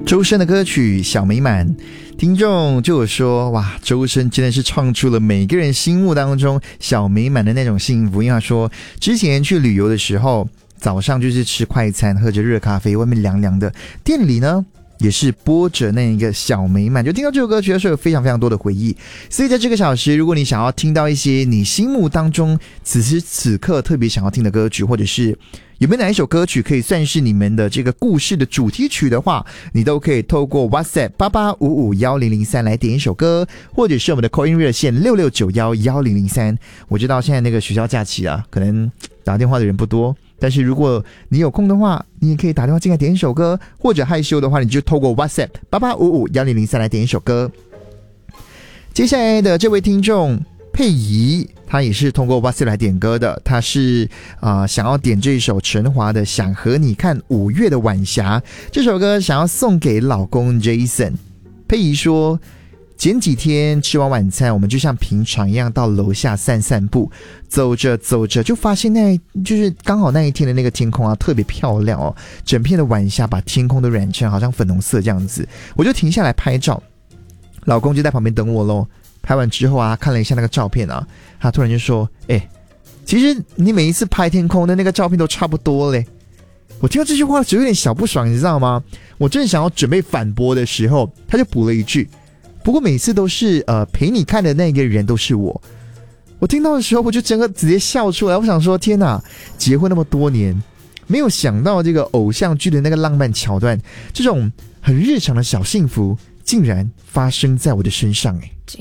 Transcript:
周深的歌曲《小美满》，听众就有说，哇，周深真的是唱出了每个人心目当中小美满的那种幸福。因为他说之前去旅游的时候，早上就是吃快餐，喝着热咖啡，外面凉凉的，店里呢也是播着那一个小美满，就听到这首歌曲的时候有非常非常多的回忆。所以在这个小时，如果你想要听到一些你心目当中此时此刻特别想要听的歌曲，或者是有没有哪一首歌曲可以算是你们的这个故事的主题曲的话，你都可以透过 WhatsApp 88551003来点一首歌，或者是我们的 call in 热线66911003。我知道现在那个学校假期啊，可能打电话的人不多，但是如果你有空的话，你也可以打电话进来点一首歌，或者害羞的话，你就透过 WhatsApp 88551003来点一首歌。接下来的这位听众佩仪，他也是通过 WhatsApp 来点歌的，他是想要点这一首陈华的《想和你看5月的晚霞》，这首歌想要送给老公 Jason。 佩仪说，前几天吃完晚餐，我们就像平常一样到楼下散散步，走着走着就发现就是刚好那一天的那个天空啊特别漂亮哦，整片的晚霞把天空都染成好像粉红色这样子，我就停下来拍照，老公就在旁边等我咯。拍完之后啊，看了一下那个照片啊，他突然就说，其实你每一次拍天空的那个照片都差不多嘞。我听到这句话只有点小不爽，你知道吗？我正想要准备反驳的时候，他就补了一句，不过每次都是陪你看的那个人都是我。我听到的时候我就整个直接笑出来，我想说天哪，结婚那么多年，没有想到这个偶像剧的那个浪漫桥段，这种很日常的小幸福竟然发生在我的身上